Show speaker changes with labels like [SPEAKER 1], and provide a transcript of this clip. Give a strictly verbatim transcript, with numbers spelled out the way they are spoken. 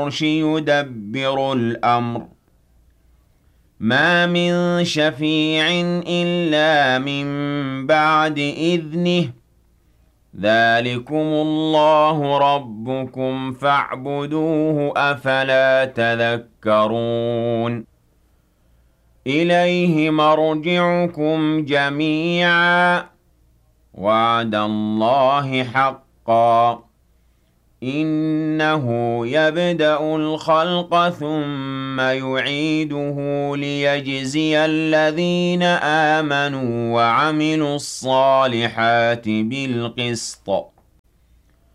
[SPEAKER 1] العرش يدبر الأمر ما من شفيع إلا من بعد إذنه ذلكم الله ربكم فاعبدوه أفلا تذكرون إليه مرجعكم جميعا وعد الله حقا إنه يبدأ الخلق ثم يعيده ليجزي الذين آمنوا وعملوا الصالحات بالقسط